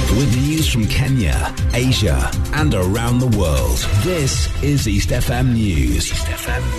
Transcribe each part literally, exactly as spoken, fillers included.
with news from Kenya, Asia, and around the world. This is East F M News. East F M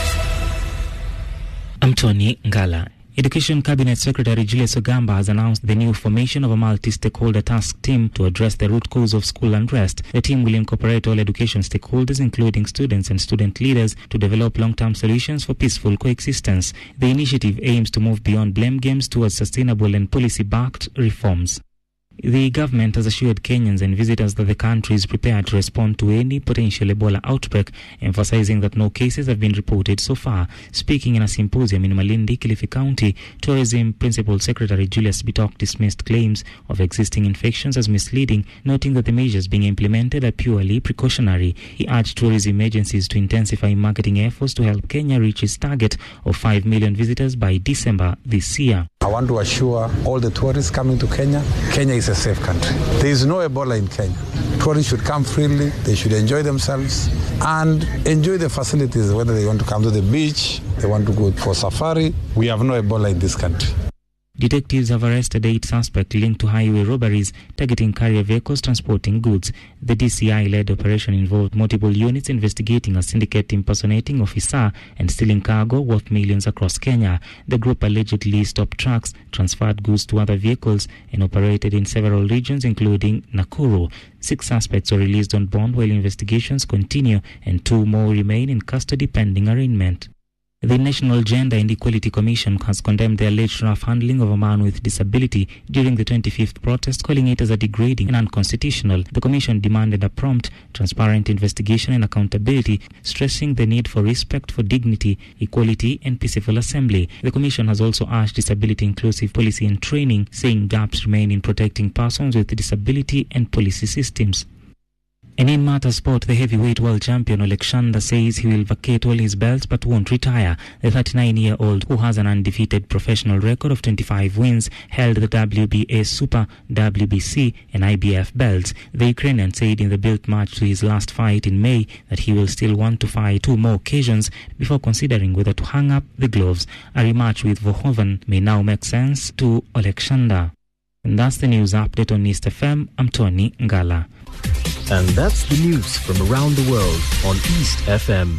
News. I'm Tony Ngala. Education Cabinet Secretary Julius Ogamba has announced the new formation of a multi-stakeholder task team to address the root cause of school unrest. The team will incorporate all education stakeholders, including students and student leaders, to develop long-term solutions for peaceful coexistence. The initiative aims to move beyond blame games towards sustainable and policy-backed reforms. The government has assured Kenyans and visitors that the country is prepared to respond to any potential Ebola outbreak, emphasizing that no cases have been reported so far. Speaking in a symposium in Malindi, Kilifi County, Tourism Principal Secretary Julius Bitok dismissed claims of existing infections as misleading, noting that the measures being implemented are purely precautionary. He urged tourism agencies to intensify marketing efforts to help Kenya reach its target of five million visitors by December this year. I want to assure all the tourists coming to Kenya, Kenya is a safe country. There is no Ebola in Kenya. Tourists should come freely, they should enjoy themselves and enjoy the facilities, whether they want to come to the beach, they want to go for safari. We have no Ebola in this country. Detectives have arrested eight suspects linked to highway robberies targeting carrier vehicles transporting goods. The D C I-led operation involved multiple units investigating a syndicate impersonating officer and stealing cargo worth millions across Kenya. The group allegedly stopped trucks, transferred goods to other vehicles, and operated in several regions, including Nakuru. Six suspects were released on bond while investigations continue, and two more remain in custody pending arraignment. The National Gender and Equality Commission has condemned the alleged rough handling of a man with disability during the twenty-fifth protest, calling it as a degrading and unconstitutional. The Commission demanded a prompt, transparent investigation and accountability, stressing the need for respect for dignity, equality and peaceful assembly. The Commission has also urged disability-inclusive policy and training, saying gaps remain in protecting persons with disability and policy systems. And in matters sport, the heavyweight world champion Alexander says he will vacate all his belts but won't retire. The thirty-nine-year-old, who has an undefeated professional record of twenty-five wins, held the W B A Super, W B C and I B F belts. The Ukrainian said in the built match to his last fight in May that he will still want to fight two more occasions before considering whether to hang up the gloves. A rematch with Verhoeven may now make sense to Alexander. And that's the news update on East F M. I'm Tony Ngala. And that's the news from around the world on East F M.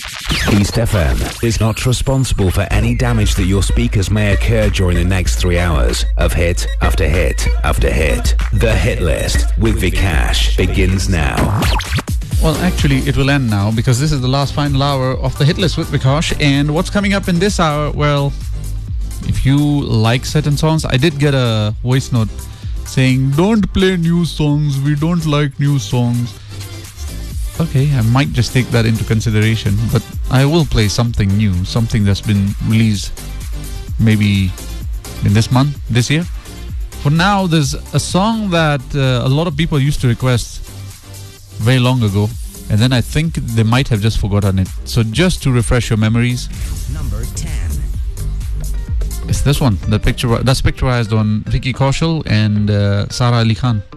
East F M is not responsible for any damage that your speakers may occur during the next three hours of hit after hit after hit. The Hit List with Vikash begins now. Well, actually, it will end now because this is the last final hour of the Hit List with Vikash. And what's coming up in this hour? Well, if you like certain songs, I did get a voice note saying, don't play new songs, we don't like new songs. Okay, I might just take that into consideration, but I will play something new, something that's been released maybe in this month, this year. For now, there's a song that uh, a lot of people used to request very long ago, and then I think they might have just forgotten it. So just to refresh your memories, number ten. It's this one, the picture that's picturized on Vicky Kaushal and uh, Sara Ali Khan.